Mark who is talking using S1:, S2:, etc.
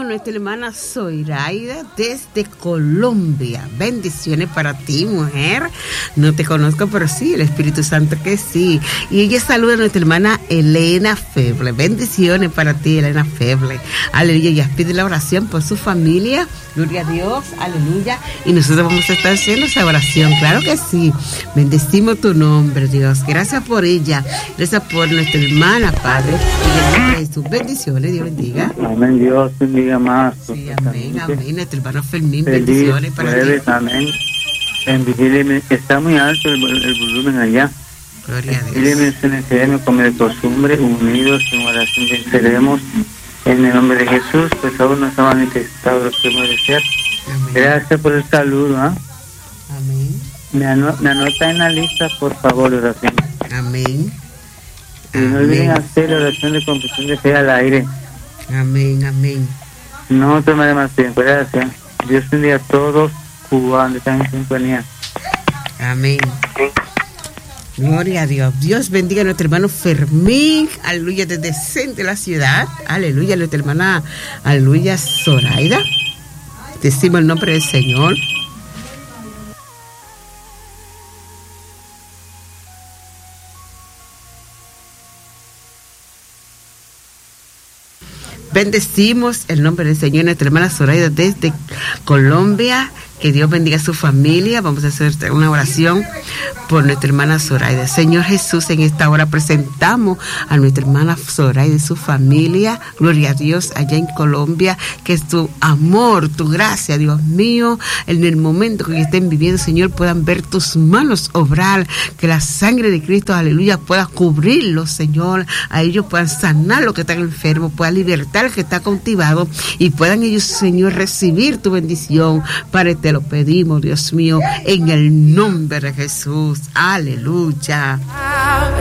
S1: nuestra hermana Zoraida desde Colombia. Bendiciones para ti, mujer. No te conozco, pero sí, el Espíritu Santo que sí. Y ella saluda a nuestra hermana Elena Feble. Bendiciones para ti, Elena Feble. Aleluya. Ella pide la oración por su familia. Gloria a Dios. Aleluya. Y nosotros vamos a estar haciendo esa oración. Claro que sí. Bendecimos tu nombre, Dios. Gracias por ella. Gracias por nuestra hermana, Padre. En el nombre de Jesús. Bendiciones. Dios bendiga.
S2: Amén. Dios bendiga más.
S1: Sí, amén. Amén. Nuestro hermano Fermín. Bendiciones para
S2: jueves,
S1: ti.
S2: Amén. En vigilia está muy alto el volumen allá.
S1: Gloria a Dios.
S2: Vigilia como de costumbre, unidos en oración venceremos. En el nombre de Jesús, pues aún no se ha manifestado lo que hemos de ser.
S1: Amén.
S2: Gracias por el saludo.
S1: Amén.
S2: Me anota en la lista, por favor, oración.
S1: Amén.
S2: Y no olviden hacer la oración de confesión de fe al aire.
S1: Amén. Amén.
S2: No tomaré más tiempo. Gracias. Dios bendiga a todos cuando están en sintonía.
S1: Amén. Gloria a Dios. Dios bendiga a nuestro hermano Fermín. Aleluya, desde el centro de la ciudad. Aleluya, nuestra hermana, aleluya, Zoraida. Decimos el nombre del Señor. Bendecimos el nombre del Señor, nuestra hermana Zoraida desde Colombia. Que Dios bendiga a su familia. Vamos a hacer una oración por nuestra hermana Zoraida. Señor Jesús, en esta hora presentamos a nuestra hermana Zoraida y su familia. Gloria a Dios allá en Colombia. Que tu amor, tu gracia, Dios mío, en el momento que estén viviendo, Señor, puedan ver tus manos obrar. Que la sangre de Cristo, aleluya, pueda cubrirlos, Señor. A ellos puedan sanar los que están enfermos, puedan libertar al que está cautivado y puedan ellos, Señor, recibir tu bendición. Padre, te lo pedimos, Dios mío, en el nombre de Jesús. Aleluya.